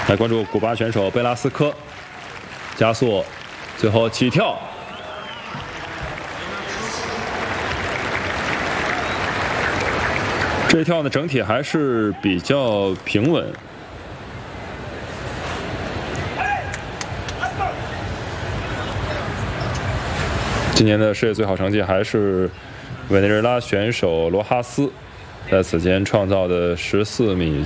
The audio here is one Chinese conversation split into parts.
来关注古巴选手贝拉斯科，加速，最后起跳。这一跳呢，整体还是比较平稳。今年的世界最好成绩还是委内瑞拉选手罗哈斯在此前创造的14.95米。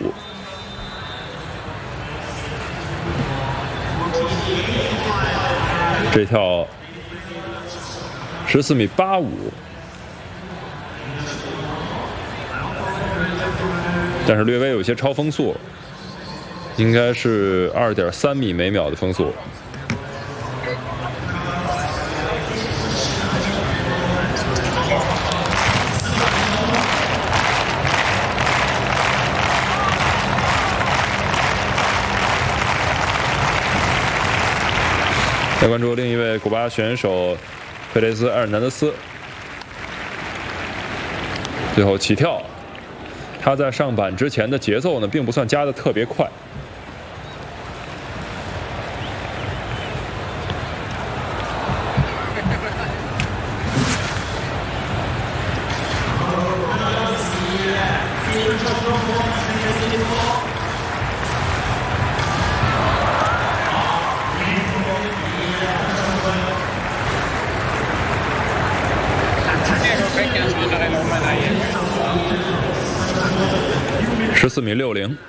这一跳14.85米，但是略微有些超风速，应该是2.3米每秒的风速。来关注另一位古巴选手佩雷斯·埃尔南德斯，最后起跳。他在上板之前的节奏呢，并不算加的特别快。14.60米。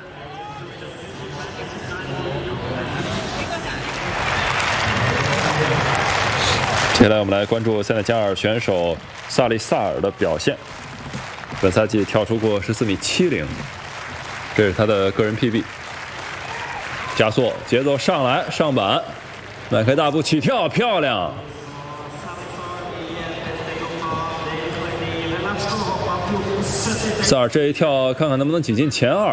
接下来我们来关注塞内加尔选手萨利萨尔的表现。本赛季跳出过14.70米，这是他的个人 PB。加速，节奏上来，上板，迈开大步起跳，漂亮！萨尔这一跳，看看能不能挤进前2。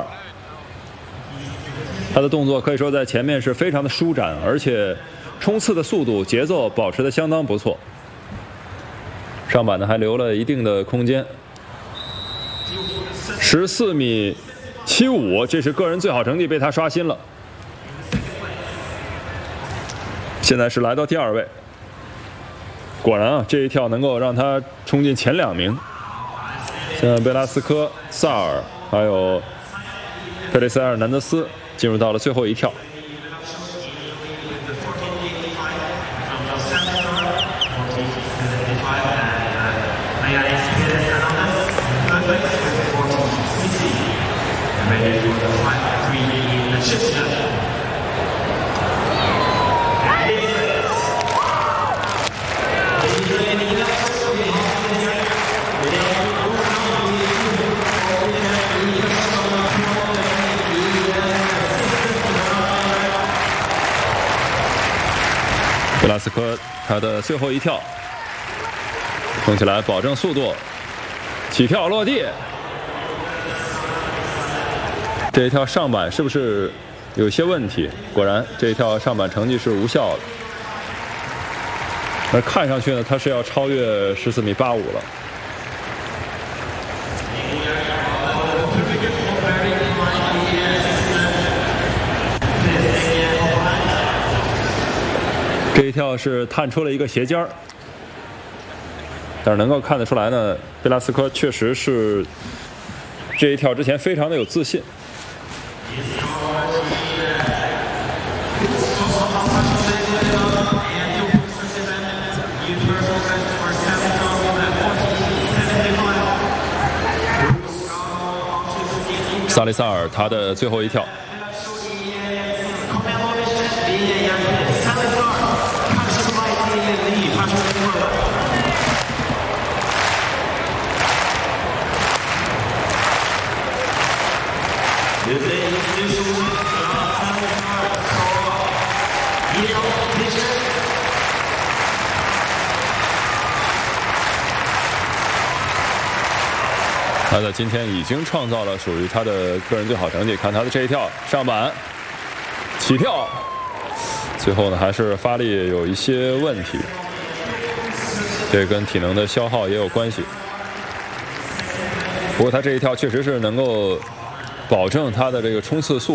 他的动作可以说在前面是非常的舒展，而且冲刺的速度、节奏保持得相当不错。上板呢还留了一定的空间。14.75米，这是个人最好成绩，被他刷新了。现在是来到第2位。果然啊，这一跳能够让他冲进前2名。现在贝拉斯科、萨尔还有佩雷斯·埃尔南德斯进入到了最后一跳。贝拉斯科他的最后一跳，冲起来保证速度，起跳落地。这一跳上板是不是有些问题？果然，这一跳上板成绩是无效的。那看上去呢，他是要超越14.85米了。这一跳是探出了一个斜尖儿，但是能够看得出来呢，贝拉斯科确实是这一跳之前非常的有自信。萨利萨尔他的最后一跳。他在今天已经创造了属于他的个人最好成绩。看他的这一跳，上板起跳，最后呢还是发力有一些问题，这跟体能的消耗也有关系。不过他这一跳确实是能够保证他的这个冲刺速度。